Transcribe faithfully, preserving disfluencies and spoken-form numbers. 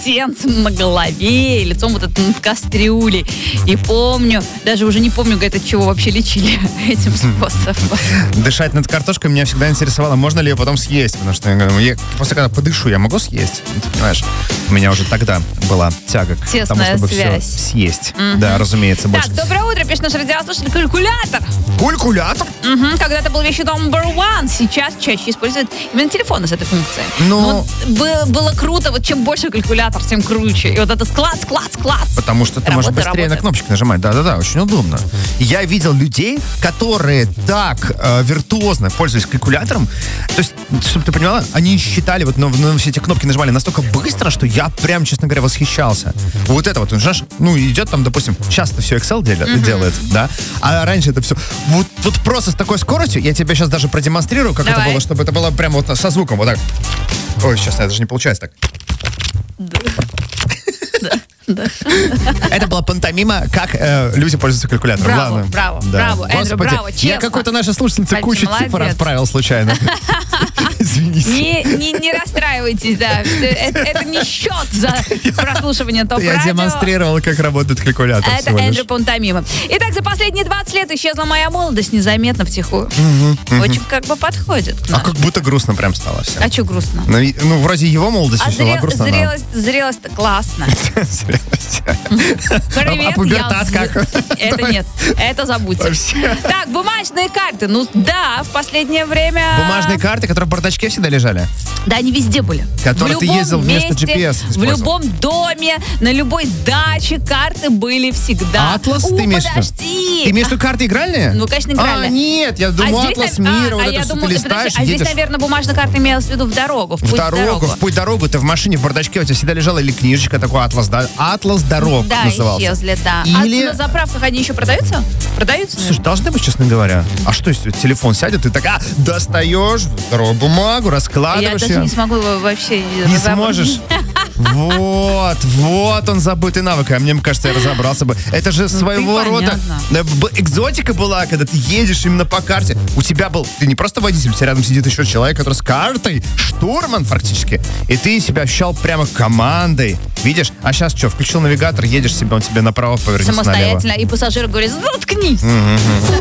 полотенце на голове, и лицом вот это над кастрюлей. И помню, даже уже не помню, говорит, от чего вообще лечили этим способом. Дышать над картошкой меня всегда интересовало, можно ли ее потом съесть, потому что я, после когда подышу, я могу съесть, ты понимаешь? У меня уже тогда была тяга к Тесная тому, чтобы связь. все съесть. Mm-hmm. Да, разумеется. Так, больше. доброе утро, пишет наш радиослушатель. Калькулятор. Калькулятор? Угу, когда-то был вещью номер один, сейчас чаще используют именно телефоны с этой функцией. Но... Но б- было круто, вот чем больше калькулятор, тем круче. И вот это клац, клац, клац. Потому что ты работа, можешь быстрее работа. на кнопочки нажимать. Да-да-да, очень удобно. Я видел людей, которые так э, виртуозно пользовались калькулятором. То есть, чтобы ты понимала, они считали, вот на, на все эти кнопки нажимали настолько быстро, что я прям, честно говоря, восхищался. Вот это вот, знаешь, ну, идет там, допустим, сейчас это все Excel делает, mm-hmm. делает, да, а раньше это все вот, вот просто с такой скоростью, я тебе сейчас даже продемонстрирую, как Давай. это было, чтобы это было прямо вот со звуком, вот так. Ой, сейчас это же не получается так. Да. Это была пантомима, как э, люди пользуются калькулятором. Браво, Ладно. браво, Да. браво, Эндрю, Господи, браво, честно. я какой-то нашей слушательнице Мальчик, кучу молодец. цифр отправил случайно. Извините. Не, не, не расстраивайтесь, да. Это, это не счет за прослушивание топ-радио. Я демонстрировал, как работает калькулятор. Это Эндрю Пантомима. Итак, за последние двадцать лет исчезла моя молодость незаметно, втихую. Угу, угу. Очень как бы подходит к А нам. как будто грустно прям стало все. А что грустно? Ну, и- ну, вроде его молодость А еще была зре- грустно. но- зрелость, зрелость классно. Зрелость. Привет, А пубертат я- как? Это нет, это забудьте. Вообще. Так, бумажные карты. Ну да, в последнее время... Бумажные карты, которые в бардачке всегда лежали. Да, они везде были. Которые В ты любом ездил вместо месте, джи пи эс В использовал. любом доме, на любой даче карты были всегда. Атлас У, ты имеешь в виду? подожди. Ты имеешь в виду карты игральные? Ну, конечно, игральные. А, нет, я думаю, А здесь, Атлас нав- мира, а, вот а это я все думаю, ты листаешь подожди, и а здесь, едешь. наверное, бумажная карта имелась в виду в дорогу. В В путь дорогу, в путь дорогу, ты в машине, в бардачке у тебя всегда лежала или книжечка, такой атлас, да? Атлас дорог Да, назывался. исчезли, да. Или- А на заправках они еще продаются? Продаются? Слушай, должны быть, честно говоря. А что, если телефон сядет, ты такая, достаешь здоровую бумагу, Я раскладываешь даже ее. не смогу вообще Не разобрать. сможешь? Вот, вот он забытый навык. А мне кажется, я разобрался бы. Это же своего ты рода понятно. да, б- экзотика была, когда ты едешь именно по карте. У тебя был, ты не просто водитель, у тебя рядом сидит еще человек, который с картой, штурман фактически. И ты себя ощущал прямо командой. Видишь? А сейчас что, включил навигатор, едешь себе, он тебе направо повернется налево. Самостоятельно. И пассажир говорит, заткнись.